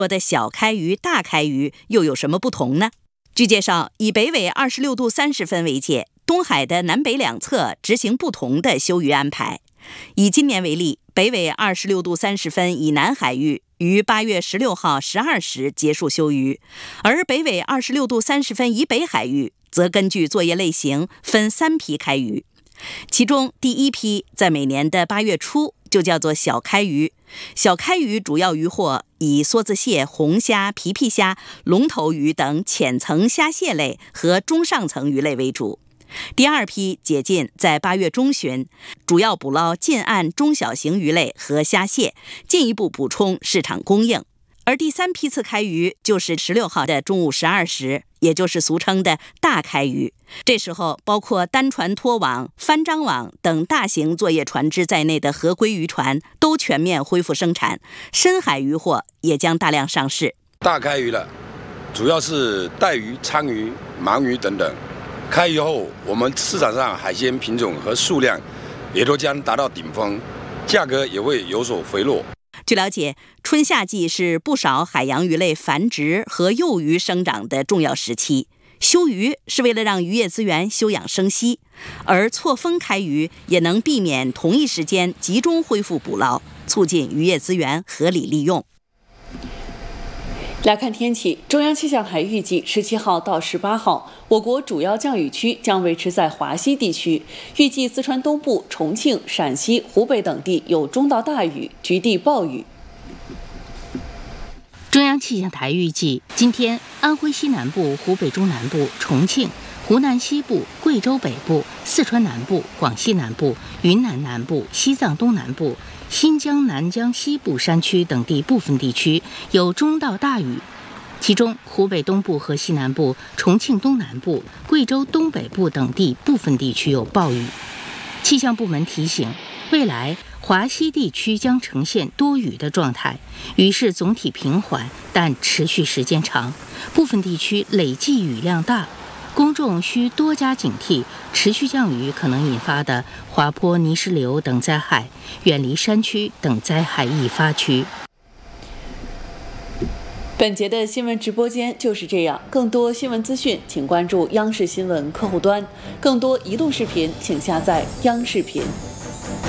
说的小开鱼、大开鱼又有什么不同呢？据介绍，以北纬26度30分为界，东海的南北两侧执行不同的休渔安排。以今年为例，北纬26度30分以南海域于8月16号12时结束休渔，而北纬26度30分以北海域则根据作业类型分3批开渔。其中第一批在每年的8月初就叫做小开渔，小开渔主要渔获以梭子蟹、红虾、皮皮虾、龙头鱼等浅层虾蟹类和中上层鱼类为主。第二批解禁在8月中旬，主要捕捞近岸中小型鱼类和虾蟹，进一步补充市场供应。而第3批次开渔就是16号的中午12时，也就是俗称的大开渔。这时候，包括单船拖网、翻张网等大型作业船只在内的合规渔船都全面恢复生产，深海渔获也将大量上市。 大开渔了，主要是带鱼、鲳鱼、鳗鱼等等。开渔后，我们市场上海鲜品种和数量也都将达到顶峰，价格也会有所回落。 据了解，春夏季是不少海洋鱼类繁殖和幼鱼生长的重要时期。休渔是为了让渔业资源休养生息，而错峰开渔也能避免同一时间集中恢复捕捞，促进渔业资源合理利用。 来看天气，中央气象台预计17号到18号，我国主要降雨区将维持在华西地区，预计四川东部、重庆、陕西、湖北等地有中到大雨，局地暴雨。 中央气象台预计，今天安徽西南部、湖北中南部、重庆、湖南西部、贵州北部、四川南部、广西南部、云南南部、西藏东南部、新疆南疆西部山区等地部分地区有中到大雨，其中湖北东部和西南部、重庆东南部、贵州东北部等地部分地区有暴雨。气象部门提醒，未来华西地区将呈现多雨的状态，雨势总体平缓，但持续时间长，部分地区累计雨量大，公众需多加警惕持续降雨可能引发的滑坡、泥石流等灾害，远离山区等灾害易发区。 本节的新闻直播间就是这样，更多新闻资讯请关注央视新闻客户端，更多移动视频请下载央视频。